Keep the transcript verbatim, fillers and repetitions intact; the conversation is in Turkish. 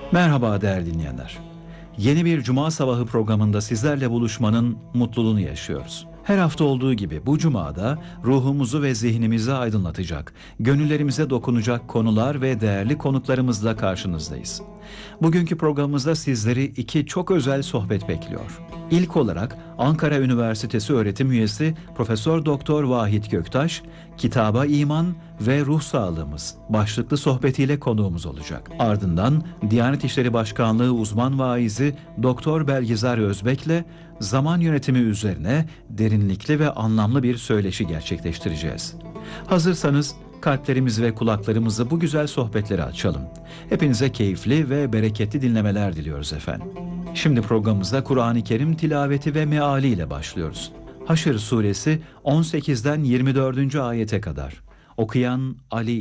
Merhaba değerli dinleyenler. Yeni bir Cuma sabahı programında sizlerle buluşmanın mutluluğunu yaşıyoruz. Her hafta olduğu gibi bu Cuma'da ruhumuzu ve zihnimizi aydınlatacak, gönüllerimize dokunacak konular ve değerli konuklarımızla karşınızdayız. Bugünkü programımızda sizleri iki çok özel sohbet bekliyor. İlk olarak Ankara Üniversitesi öğretim üyesi Profesör Doktor Vahit Göktaş, Kitaba İman ve Ruh Sağlığımız başlıklı sohbetiyle konuğumuz olacak. Ardından Diyanet İşleri Başkanlığı uzman vaizi Doktor Belgizar Özbek'le zaman yönetimi üzerine derinlikli ve anlamlı bir söyleşi gerçekleştireceğiz. Hazırsanız kalplerimizi ve kulaklarımızı bu güzel sohbetlere açalım. Hepinize keyifli ve bereketli dinlemeler diliyoruz efendim. Şimdi programımızda Kur'an-ı Kerim tilaveti ve meali ile başlıyoruz. Haşr suresi on sekizden yirmi dördüncü ayete kadar. Okuyan Ali